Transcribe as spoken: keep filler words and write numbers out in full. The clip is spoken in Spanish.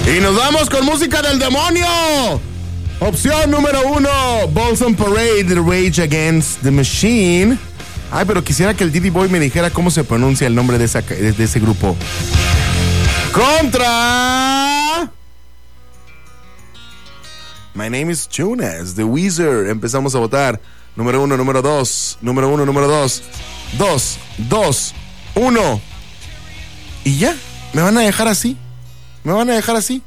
Y nos vamos con música del demonio. Opción número uno, Balsam Parade, The Rage Against the Machine. Ay, pero quisiera que el Diddy Boy me dijera cómo se pronuncia el nombre de, esa, de, de ese grupo. Contra My Name is Jonas, The Weezer. Empezamos a votar. Número uno, número dos. Número uno, número dos. Dos, dos, uno. Y ya, me van a dejar así. Me van a dejar así.